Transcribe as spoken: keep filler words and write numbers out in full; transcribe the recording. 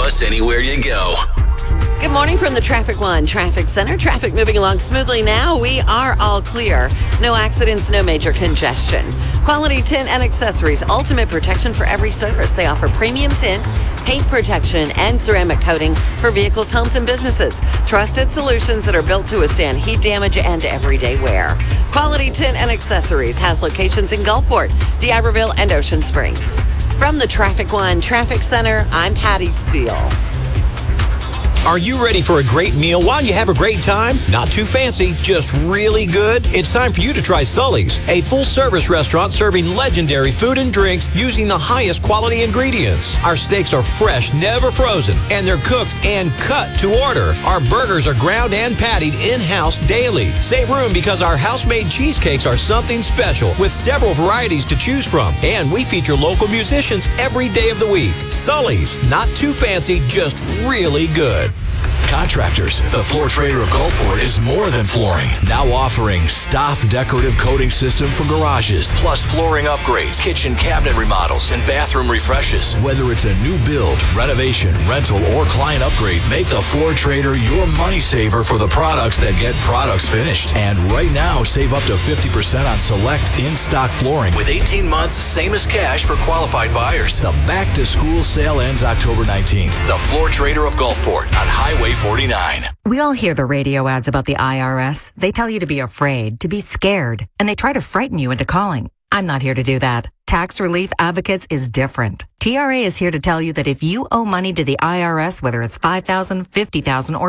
us anywhere you go. Good morning from the Traffic One Traffic Center. Traffic moving along smoothly now. We are all clear. No accidents, no major congestion. Quality Tint and Accessories, ultimate protection for every surface. They offer premium tint, paint protection, and ceramic coating for vehicles, homes, and businesses. Trusted solutions that are built to withstand heat damage and everyday wear. Quality Tint and Accessories has locations in Gulfport, D'Iberville, and Ocean Springs. From the Traffic One Traffic Center, I'm Patty Steele. Are you ready for a great meal while you have a great time? Not too fancy, just really good? It's time for you to try Sully's, a full-service restaurant serving legendary food and drinks using the highest quality ingredients. Our steaks are fresh, never frozen, and they're cooked and cut to order. Our burgers are ground and pattied in-house daily. Save room because our house-made cheesecakes are something special with several varieties to choose from. And we feature local musicians every day of the week. Sully's, not too fancy, just really good. Contractors, the Floor Trader of Gulfport is more than flooring. Now offering Stoff Decorative Coating System for garages, plus flooring upgrades, kitchen cabinet remodels, and bathroom refreshes. Whether it's a new build, renovation, rental, or client upgrade, make the Floor Trader your money saver for the products that get products finished. And right now, save up to fifty percent on select in-stock flooring with eighteen months, same as cash for qualified buyers. The back-to-school sale ends October nineteenth. The Floor Trader of Gulfport on Highway forty-nine. We all hear the radio ads about the I R S. They tell you to be afraid, to be scared, and they try to frighten you into calling. I'm not here to do that. Tax Relief Advocates is different. T R A is here to tell you that if you owe money to the I R S, whether it's five thousand dollars, fifty thousand dollars, or